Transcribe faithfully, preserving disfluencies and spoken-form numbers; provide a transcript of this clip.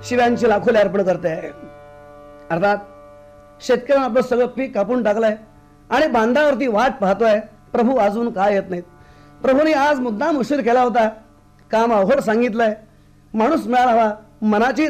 शिव्यांची लाखोले अर्पण करते आहे. अर्थात शेतकऱ्यानं आपलं सगळं पीक कापून टाकलंय आणि बांधावरती वाट पाहतोय, प्रभू अजून काय येत नाहीत. प्रभूने आज मुद्दाम उशीर केला होता, काम अवघड सांगितलंय, माणूस मिळाला हवा, मनाची